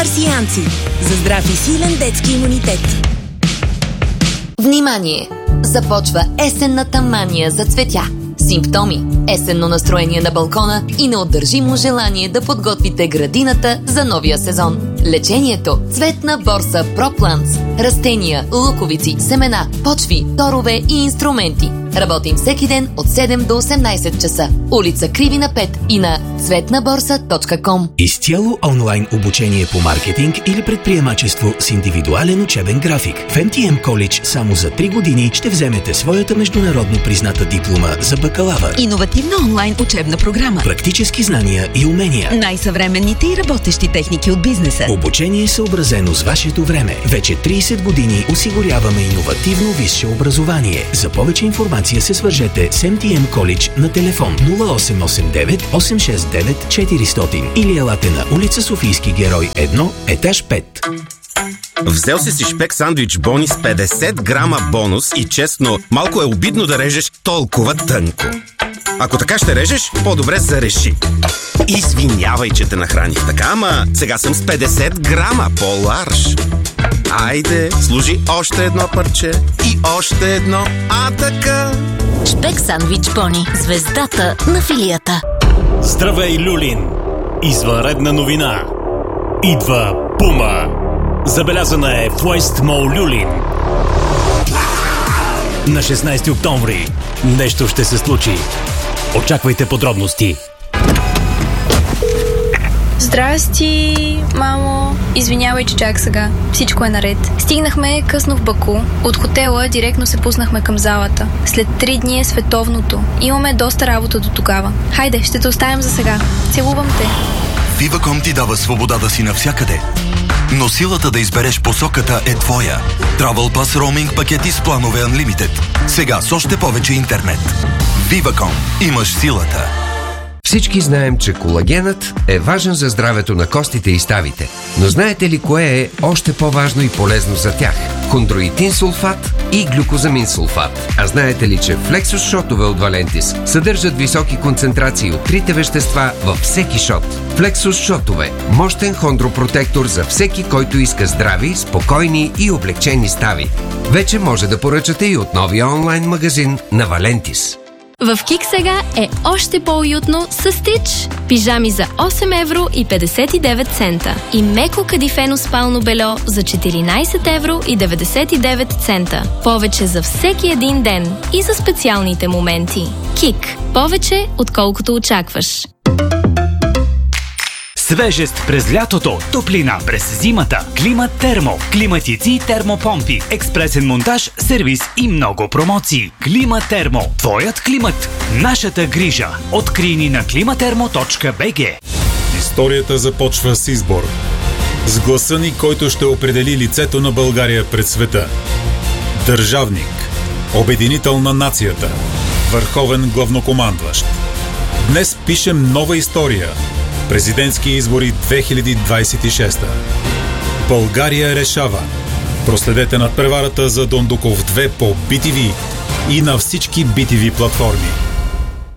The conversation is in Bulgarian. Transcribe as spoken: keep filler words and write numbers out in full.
Марсианци. За здрав и силен детски имунитет. Внимание! Започва есенната мания за цветя. Симптоми: есенно настроение на балкона и неотдържимо желание да подготвите градината за новия сезон. Лечението: цветна борса Пропланс. Растения, луковици, семена, почви, торове и инструменти. Работим всеки ден от седем до осемнайсет часа. Улица Кривина пет и на цветна борса точка ком. Изцяло онлайн обучение по маркетинг или предприемачество с индивидуален учебен график. В Ем Ти Ем College само за три години ще вземете своята международно призната диплома за бакалавър. Иновативна онлайн учебна програма. Практически знания и умения. Най-съвременните и работещи техники от бизнеса. Обучение съобразено с вашето време. Вече трийсет години осигуряваме иновативно висше образование. За повече информация се свържете с Ем Ти Ем College на телефон нула осем осем девет осем шест девет четиристотин или елате на улица Софийски герой едно, етаж пет. Взел си си шпек сандвич бони с петдесет грама бонус и честно, малко е обидно да режеш толкова тънко. Ако така ще режеш, по-добре зареши. Извинявай, че те нахраних така, ама сега съм с петдесет грама по-ларж. Айде, служи още едно парче и още едно, а така. Шпек сандвич бони, звездата на филията. Здравей, Люлин! Извънредна новина. Идва Пума. Забелязана е в Уест Мол Люлин. На шестнайсети октомври нещо ще се случи. Очаквайте подробности. Здрасти, мамо. Извинявай, че чак сега. Всичко е наред. Стигнахме късно в Баку. От хотела директно се пуснахме към залата. След три дни е световното. Имаме доста работа до тогава. Хайде, ще те оставим за сега. Целувам те. Viva.com ти дава свободата си навсякъде. Но силата да избереш посоката е твоя. Travel Pass Roaming пакети с планове Unlimited. Сега с още повече интернет. Viva.com. Имаш силата. Всички знаем, че колагенът е важен за здравето на костите и ставите. Но знаете ли кое е още по-важно и полезно за тях? Хондроитин сулфат и глюкозамин сулфат. А знаете ли, че флексус шотове от Валентис съдържат високи концентрации от трите вещества във всеки шот? Флексус шотове – мощен хондропротектор за всеки, който иска здрави, спокойни и облегчени стави. Вече може да поръчате и от новия онлайн магазин на Валентис. В Кик сега е още по-уютно с Стич. Пижами за осем евро и петдесет и девет цента и меко кадифено спално бельо за четиринайсет евро и деветдесет и девет цента. Повече за всеки един ден и за специалните моменти. Кик. Повече, отколкото очакваш. Свежест през лятото, топлина през зимата. Климат Термо, климатици и термопомпи, експресен монтаж, сервис и много промоции. Климат Термо, твоят климат, нашата грижа. Открий ни на климатермо точка би джи. Историята започва с избор. С гласа ни, който ще определи лицето на България пред света. Държавник, обединител на нацията, върховен главнокомандващ. Днес пишем нова история. Президентски избори две хиляди двайсет и шеста. България решава. Проследете надпреварата за Дондуков две по Би Ти Ви и на всички Би Ти Ви платформи.